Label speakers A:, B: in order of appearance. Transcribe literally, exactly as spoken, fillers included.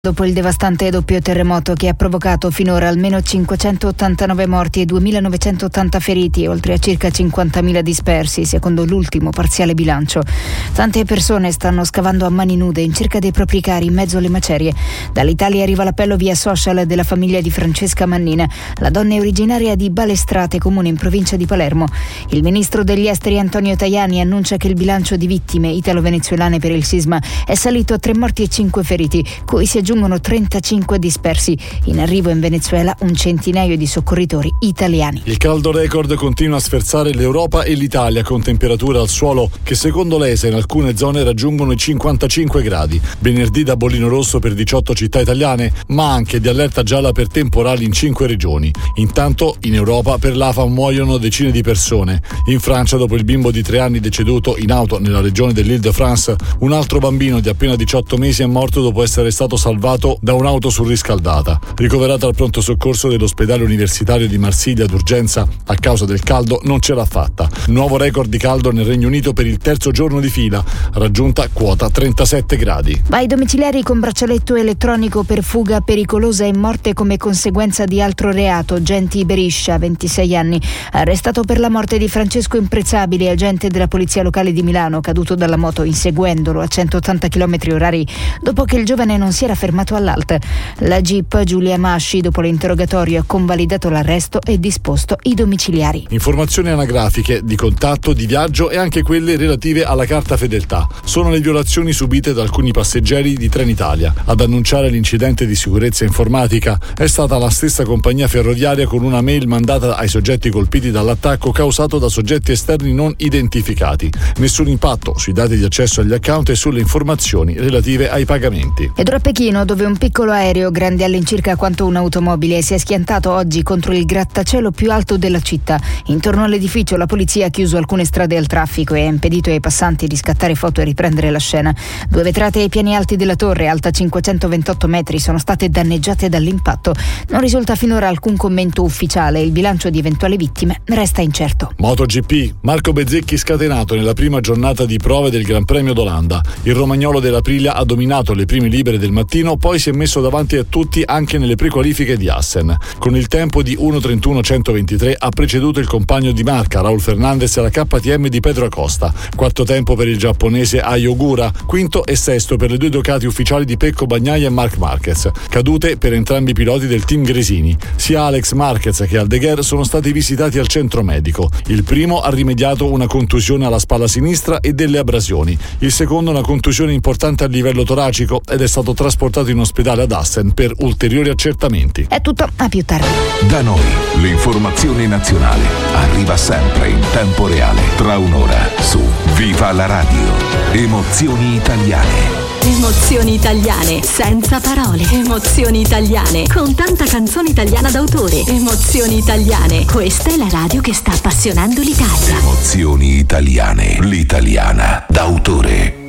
A: Dopo il devastante doppio terremoto che ha provocato finora almeno cinquecentottantanove morti e duemilanovecentottanta feriti, oltre a circa cinquantamila dispersi, secondo l'ultimo parziale bilancio. Tante persone stanno scavando a mani nude in cerca dei propri cari in mezzo alle macerie. Dall'Italia arriva l'appello via social della famiglia di Francesca Mannina. La donna è originaria di Balestrate, comune in provincia di Palermo. Il ministro degli esteri Antonio Tajani annuncia che il bilancio di vittime italo-venezuelane per il sisma è salito a tre morti e cinque feriti, cui si aggiunge Aggiungono trentacinque dispersi. In arrivo in Venezuela un centinaio di soccorritori italiani.
B: Il caldo record continua a sferzare l'Europa e l'Italia, con temperature al suolo che secondo l'E S A in alcune zone raggiungono i cinquantacinque gradi. Venerdì da bollino rosso per diciotto città italiane, ma anche di allerta gialla per temporali in cinque regioni. Intanto in Europa per l'A F A muoiono decine di persone. In Francia, dopo il bimbo di tre anni deceduto in auto nella regione dell'Île-de-France, un altro bambino di appena diciotto mesi è morto dopo essere stato salvato da un'auto surriscaldata. Ricoverato al pronto soccorso dell'ospedale universitario di Marsiglia d'urgenza a causa del caldo, non ce l'ha fatta. Nuovo record di caldo nel Regno Unito per il terzo giorno di fila, raggiunta quota trentasette gradi.
A: Vai domiciliari con braccialetto elettronico per fuga pericolosa e morte come conseguenza di altro reato. Genti Beriscia, ventisei anni, arrestato per la morte di Francesco Imprezzabile, agente della polizia locale di Milano, caduto dalla moto inseguendolo a centottanta chilometri orari dopo che il giovane non si era fermato all'alta. La G I P Giulia Masci, dopo l'interrogatorio, ha convalidato l'arresto e disposto i domiciliari.
B: Informazioni anagrafiche, di contatto, di viaggio e anche quelle relative alla carta fedeltà. Sono le violazioni subite da alcuni passeggeri di Trenitalia. Ad annunciare l'incidente di sicurezza informatica è stata la stessa compagnia ferroviaria, con una mail mandata ai soggetti colpiti dall'attacco causato da soggetti esterni non identificati. Nessun impatto sui dati di accesso agli account e sulle informazioni relative ai pagamenti.
A: Ed ora a Pechino, dove un piccolo aereo grande all'incirca quanto un'automobile si è schiantato oggi contro il grattacielo più alto della città. Intorno all'edificio la polizia ha chiuso alcune strade al traffico e ha impedito ai passanti di scattare foto e riprendere la scena. Due vetrate ai piani alti della torre, alta cinquecentoventotto metri, sono state danneggiate dall'impatto. Non risulta finora alcun commento ufficiale. Il bilancio di eventuali vittime resta incerto.
B: MotoGP, Marco Bezzecchi scatenato nella prima giornata di prove del Gran Premio d'Olanda. Il romagnolo dell'Aprilia ha dominato le prime libere del mattino, poi si è messo davanti a tutti anche nelle prequalifiche di Assen. Con il tempo di uno trentuno centoventitré ha preceduto il compagno di marca Raul Fernandez alla K T M di Pedro Acosta. Quarto tempo per il giapponese Ai Ogura, quinto e sesto per le due Ducati ufficiali di Pecco Bagnaia e Marc Marquez. Cadute per entrambi i piloti del team Gresini. Sia Alex Marquez che Aldeguer sono stati visitati al centro medico. Il primo ha rimediato una contusione alla spalla sinistra e delle abrasioni. Il secondo una contusione importante a livello toracico ed è stato trasportato in ospedale ad Assen per ulteriori accertamenti.
A: È tutto, a più tardi.
C: Da noi l'informazione nazionale arriva sempre in tempo reale, tra un'ora su Viva la Radio. Emozioni italiane.
D: Emozioni italiane, senza parole. Emozioni italiane, con tanta canzone italiana d'autore. Emozioni italiane, questa è la radio che sta appassionando l'Italia.
C: Emozioni italiane, l'italiana d'autore.